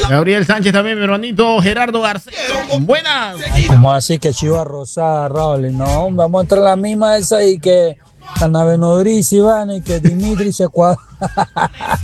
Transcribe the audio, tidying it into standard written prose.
Gabriel Sánchez también, mi hermanito Gerardo García. Buenas. ¿Cómo así que Chivas Rosada, Raúl? No, vamos a entrar la misma esa y que la nave nodriza, Iván, y que Dimitri se cuadra.